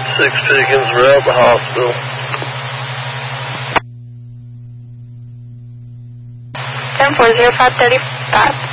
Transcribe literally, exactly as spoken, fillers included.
six chickens. We're at the hospital. ten four zero five thirty-five.